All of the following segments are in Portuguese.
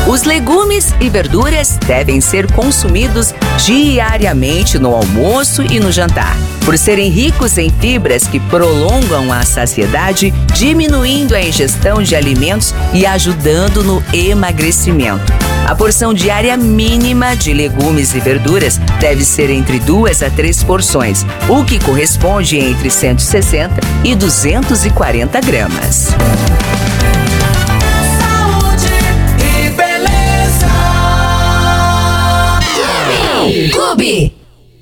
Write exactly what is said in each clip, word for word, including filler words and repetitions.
Os legumes e verduras devem ser consumidos diariamente no almoço e no jantar, por serem ricos em fibras que prolongam a saciedade, diminuindo a ingestão de alimentos e ajudando no emagrecimento. A porção diária mínima de legumes e verduras deve ser entre duas a três porções, o que corresponde entre cento e sessenta e duzentos e quarenta gramas. Saúde e beleza. Clube.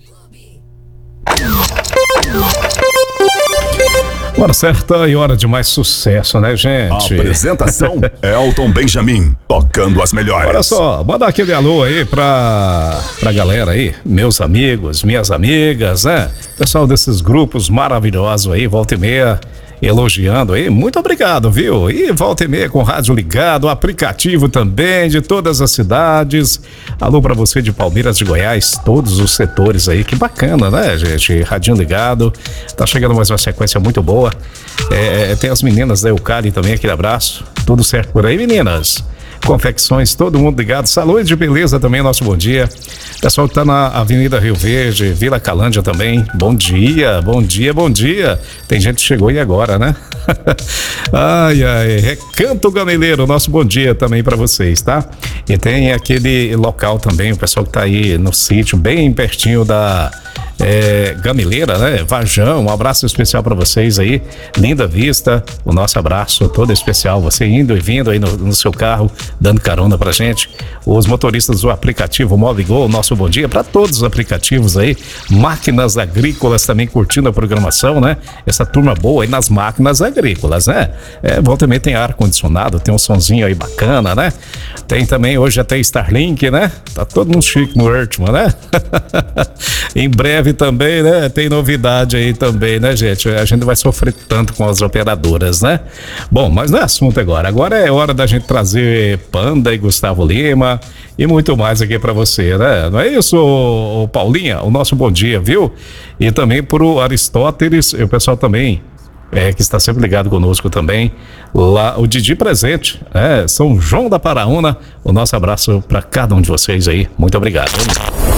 Hora certa e hora de mais sucesso, né, gente? Apresentação: Elton Benjamin, tocando as melhores. Olha só, manda aquele alô aí pra, pra galera aí, meus amigos, minhas amigas, né? Pessoal desses grupos maravilhosos aí, volta e meia, elogiando aí, muito obrigado, viu? E volta e meia com o rádio ligado, aplicativo também de todas as cidades. Alô pra você de Palmeiras de Goiás, todos os setores aí, que bacana, né, gente? Radinho ligado, tá chegando mais uma sequência muito boa. É, tem as meninas da Eucali também, aquele abraço, tudo certo por aí, meninas? Confecções, todo mundo ligado, salões de beleza também, nosso bom dia. Pessoal que tá na Avenida Rio Verde, Vila Calândia também, bom dia, bom dia, bom dia. Tem gente que chegou e agora, né? Ai, ai, Recanto Gameleiro, nosso bom dia também pra vocês, tá? E tem aquele local também, o pessoal que tá aí no sítio, bem pertinho da... É, Gameleira, né? Varjão, um abraço especial para vocês aí, linda vista, o nosso abraço todo especial, você indo e vindo aí no, no seu carro, dando carona pra gente, os motoristas do aplicativo Movigol, nosso bom dia para todos os aplicativos aí, máquinas agrícolas também curtindo a programação, né? Essa turma boa aí nas máquinas agrícolas, né? É, volta e meia tem ar-condicionado, tem um sonzinho aí bacana, né? Tem também hoje até Starlink, né? Tá todo mundo chique no Urtman, né? Em breve também, né? Tem novidade aí também, né, gente? A gente vai sofrer tanto com as operadoras, né? Bom, mas não é assunto agora. Agora é hora da gente trazer Panda e Gustavo Lima e muito mais aqui pra você, né? Não é isso, ô, ô, Paulinha? O nosso bom dia, viu? E também pro Aristóteles e o pessoal também é, que está sempre ligado conosco também, lá o Didi presente, né? São João da Paraúna, o nosso abraço pra cada um de vocês aí. Muito obrigado.